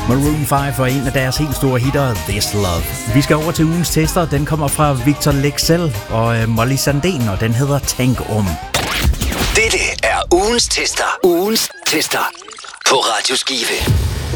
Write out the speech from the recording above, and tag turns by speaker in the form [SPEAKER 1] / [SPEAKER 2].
[SPEAKER 1] Maroon 5 og en af deres helt store hitter, This Love. Vi skal over til ugens tester. Den kommer fra Victor Lexell og Molly Sandén, og den hedder Tænk om.
[SPEAKER 2] Dette er ugens tester. Ugens tester på Radio Skive.